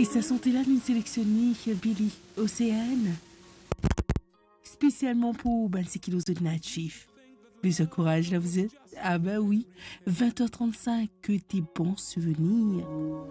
Et ça sentait là d'une sélectionnée, Billy, Océane. Spécialement pour 26 kilos de night shift. Mais ce courage là, vous êtes? Ah bah oui, 20h35, que des bons souvenirs.